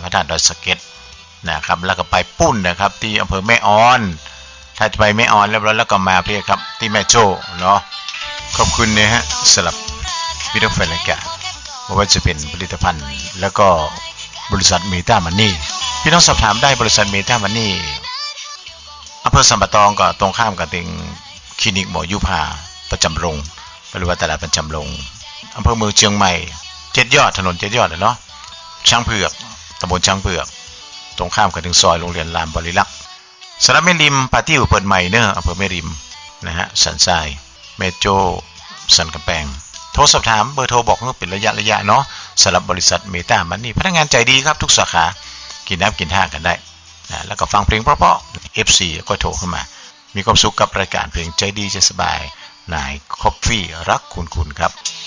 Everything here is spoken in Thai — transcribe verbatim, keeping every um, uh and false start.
ระธาตุดอยสะเก็ดนะครับแล้วก็ไปปุ้นนะครับที่อำเภอแม่ออนถ้าจะไปแม่ออนแล้วแล้วก็มาเพี่ครับที่แม่โจ้เนาะขอบคุณนะฮะสำหรับวิดีโอแฟนรายการไม่ว่าจะเป็นผลิตภัณฑ์แล้วก็บริษัทเมตามันนี่พี่น้องสอบถามได้บริษัทเมตามันนี่อำเภอสัมปะตองก็ตรงข้ามกับติงคลินิกหมอยุพาประจำโรงหรือว่าตลาดประจำโรงอำเภอเมืองเชียงใหม่เจ็ดยอดถนนเจ็ดยอดเนาะช้างเผือกตำบลช้างเผือกตรงข้ามกับถึงซอยโรงเรียนรามบริลักษ์สระแม่ริมปาติ้วเปิดใหม่เนอะอำเภอแม่ริมนะฮะสันทรายแม่โจ้สันกำแพงโทรสอบถามเบอร์โทรบอกให้เป็นระยะระยะเนาะสำหรับบริษัทเมตามันนี่พนักงานใจดีครับทุกสาขากินน้ำกินท่ากันได้นะแล้วก็ฟังเพลงเพราะๆ เอฟ ซี ก็โทรเข้ามามีความสุขกับรายการเพลงใจดีใจสบายนายคอฟฟี่รักคุณคุณครับ